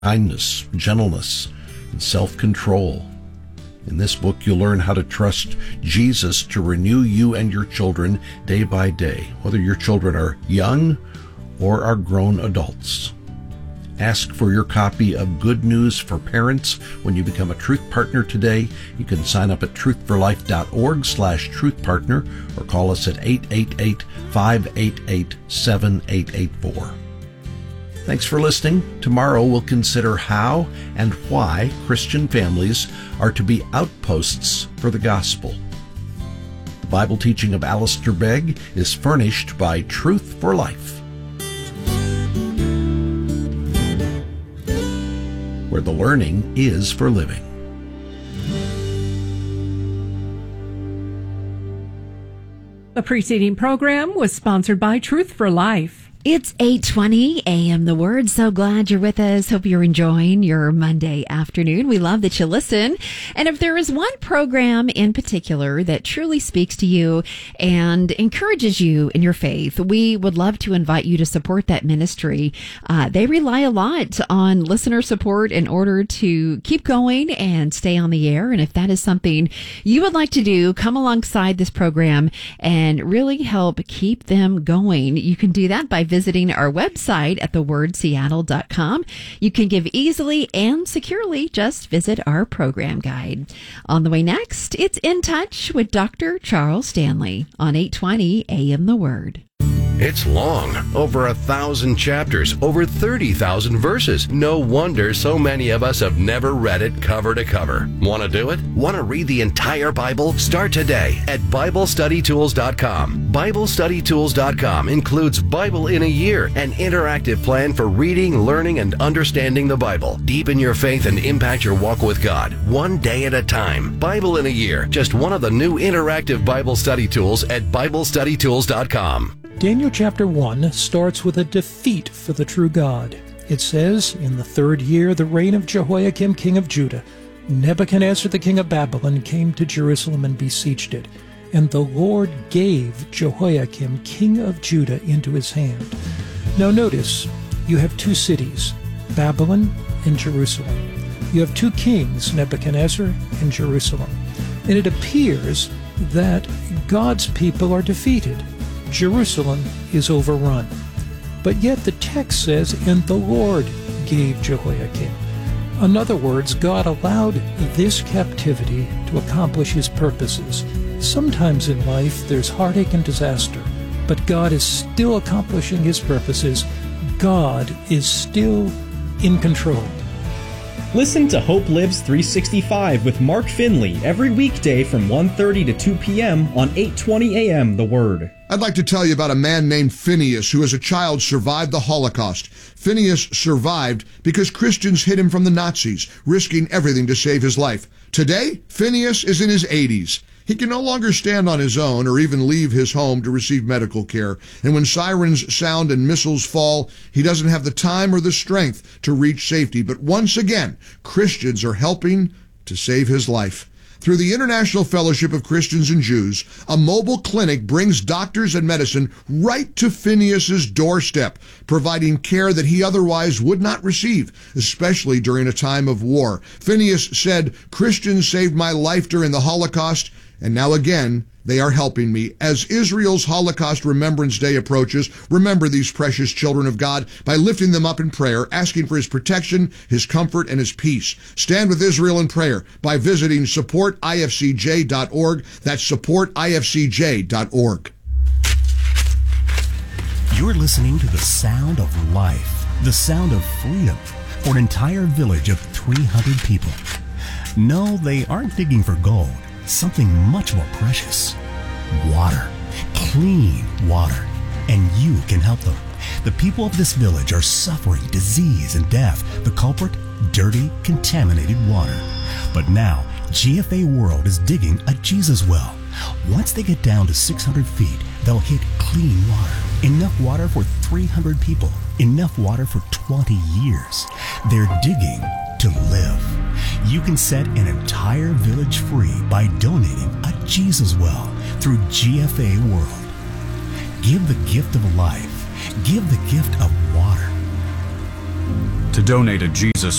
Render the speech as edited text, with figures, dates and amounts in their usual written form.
kindness, gentleness, and self-control. In this book, you'll learn how to trust Jesus to renew you and your children day by day, whether your children are young or are grown adults. Ask for your copy of Good News for Parents when you become a Truth Partner today. You can sign up at truthforlife.org/truthpartner or call us at 888-588-7884. Thanks for listening. Tomorrow we'll consider how and why Christian families are to be outposts for the gospel. The Bible teaching of Alistair Begg is furnished by Truth for Life, where the learning is for living. The preceding program was sponsored by Truth for Life. It's 8:20 a.m. The Word. So glad you're with us. Hope you're enjoying your Monday afternoon. We love that you listen. And if there is one program in particular that truly speaks to you and encourages you in your faith, we would love to invite you to support that ministry. They rely a lot on listener support in order to keep going and stay on the air. And if that is something you would like to do, come alongside this program and really help keep them going. You can do that by visiting our website at thewordseattle.com. You can give easily and securely. Just visit our program guide. On the way next, it's In Touch with Dr. Charles Stanley on 820 AM The Word. It's long, over 1,000 chapters, over 30,000 verses. No wonder so many of us have never read it cover to cover. Want to do it? Want to read the entire Bible? Start today at BibleStudyTools.com. BibleStudyTools.com includes Bible in a Year, an interactive plan for reading, learning, and understanding the Bible. Deepen your faith and impact your walk with God, one day at a time. Bible in a Year, just one of the new interactive Bible study tools at BibleStudyTools.com. Daniel chapter 1 starts with a defeat for the true God. It says, in the 3rd year, the reign of Jehoiakim, king of Judah, Nebuchadnezzar, the king of Babylon, came to Jerusalem and besieged it. And the Lord gave Jehoiakim, king of Judah, into his hand. Now notice, you have 2 cities, Babylon and Jerusalem. You have 2 kings, Nebuchadnezzar and Jerusalem. And it appears that God's people are defeated. Jerusalem is overrun. But yet the text says, and the Lord gave Jehoiakim. In other words, God allowed this captivity to accomplish his purposes. Sometimes in life there's heartache and disaster, but God is still accomplishing his purposes. God is still in control. Listen to Hope Lives 365 with Mark Finley every weekday from 1:30 to 2 p.m. on 820 a.m. The Word. I'd like to tell you about a man named Phineas who as a child survived the Holocaust. Phineas survived because Christians hid him from the Nazis, risking everything to save his life. Today, Phineas is in his 80s. He can no longer stand on his own or even leave his home to receive medical care. And when sirens sound and missiles fall, he doesn't have the time or the strength to reach safety. But once again, Christians are helping to save his life. Through the International Fellowship of Christians and Jews, a mobile clinic brings doctors and medicine right to Phineas's doorstep, providing care that he otherwise would not receive, especially during a time of war. Phineas said, "Christians saved my life during the Holocaust, and now again, they are helping me." As Israel's Holocaust Remembrance Day approaches, remember these precious children of God by lifting them up in prayer, asking for his protection, his comfort, and his peace. Stand with Israel in prayer by visiting supportifcj.org. That's supportifcj.org. You're listening to the sound of life, the sound of freedom for an entire village of 300 people. No, they aren't digging for gold. Something much more precious. Water. Clean water. And you can help them. The people of this village are suffering disease and death. The culprit? Dirty, contaminated water. But now, GFA World is digging a Jesus well. Once they get down to 600 feet, they'll hit clean water. Enough water for 300 people. Enough water for 20 years. They're digging to live. You can set an entire village free by donating a Jesus well through GFA World. Give the gift of life. Give the gift of water. To donate a Jesus